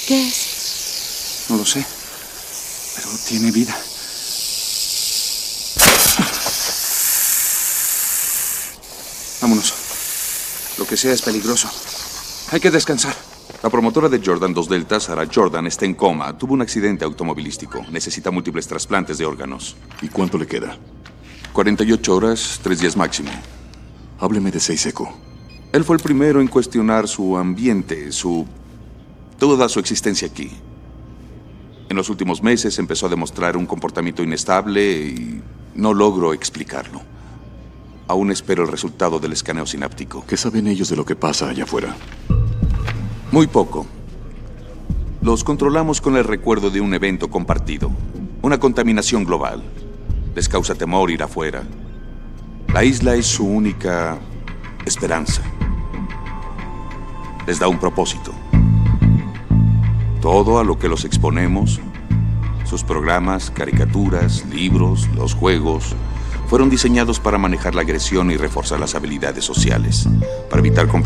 ¿Qué es? No lo sé, pero tiene vida. Vámonos. Lo que sea es peligroso. Hay que descansar. La promotora de Jordan 2 Delta, Sarah Jordan, está en coma. Tuvo un accidente automovilístico. Necesita múltiples trasplantes de órganos. ¿Y cuánto le queda? 48 horas, 3 días máximo. Hábleme de Seiseku. Él fue el primero en cuestionar su ambiente, toda su existencia aquí. En los últimos meses empezó a demostrar un comportamiento inestable y no logro explicarlo. Aún espero el resultado del escaneo sináptico. ¿Qué saben ellos de lo que pasa allá afuera? Muy poco. Los controlamos con el recuerdo de un evento compartido. Una contaminación global. Les causa temor ir afuera. La isla es su única esperanza. Les da un propósito. Todo a lo que los exponemos, sus programas, caricaturas, libros, los juegos, fueron diseñados para manejar la agresión y reforzar las habilidades sociales, para evitar